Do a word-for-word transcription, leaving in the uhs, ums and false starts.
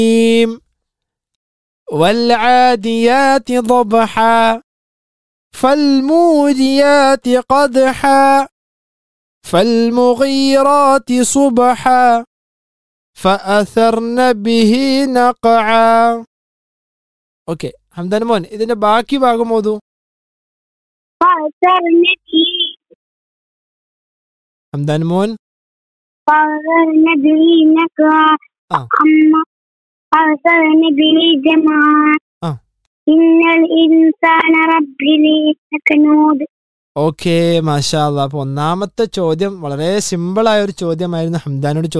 والعاديات ضبحا فالموريات قدحا فالمغيرات صبحا فأثرن به نقعا. Okay Hamdan മോൻ, ഇതിന്റെ ബാക്കി ഭാഗം ഓതൂ. فأثرن به ഹംദാൻ മോൻ فأثرن به نقعا ആ أما فأثرن به جمعا ആ إن الإنسان ربه لكنود. ഓക്കെ മാഷാ അല്ലാ. അപ്പൊ ഒന്നാമത്തെ ചോദ്യം വളരെ സിമ്പിൾ ആയ ഒരു ചോദ്യമായിരുന്നു ഹംദാനോട്